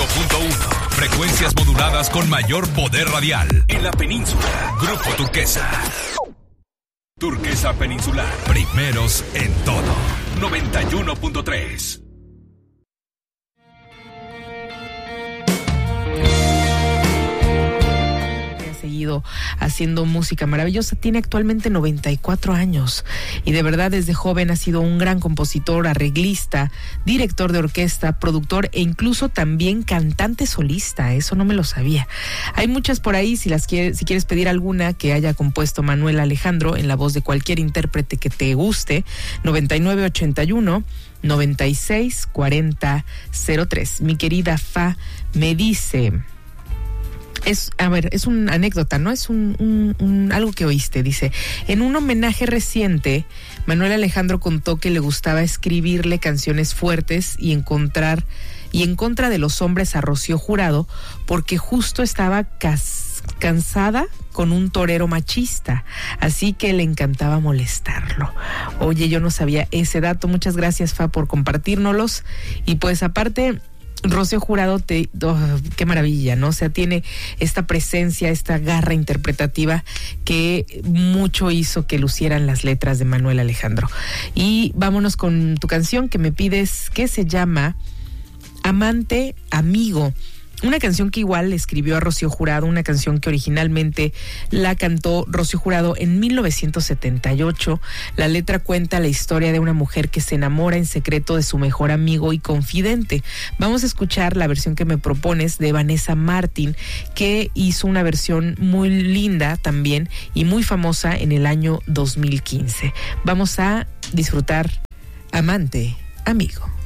91.1. Frecuencias moduladas con mayor poder radial. En la península, Grupo Turquesa. Turquesa Peninsular. Primeros en todo. 91.3. Seguido haciendo música maravillosa, tiene actualmente 94 años y de verdad desde joven ha sido un gran compositor, arreglista, director de orquesta, productor e incluso también cantante solista. Eso no me lo sabía. Hay muchas por ahí, si quieres pedir alguna que haya compuesto Manuel Alejandro en la voz de cualquier intérprete que te guste, 9981 96 40 03. Mi querida Fa me dice... Es una anécdota, ¿no? Es algo que oíste. Dice, en un homenaje reciente, Manuel Alejandro contó que le gustaba escribirle canciones fuertes y en contra de los hombres a Rocío Jurado, porque justo estaba cansada con un torero machista, así que le encantaba molestarlo. Oye, yo no sabía ese dato. Muchas gracias, Fa, por compartírnoslos. Y pues aparte... Rocío Jurado, qué maravilla, ¿no? O sea, tiene esta presencia, esta garra interpretativa que mucho hizo que lucieran las letras de Manuel Alejandro. Y vámonos con tu canción que me pides, que se llama Amante, Amigo. Una canción que igual escribió a Rocío Jurado, una canción que originalmente la cantó Rocío Jurado en 1978. La letra cuenta la historia de una mujer que se enamora en secreto de su mejor amigo y confidente. Vamos a escuchar la versión que me propones de Vanessa Martín, que hizo una versión muy linda también y muy famosa en el año 2015. Vamos a disfrutar Amante, Amigo.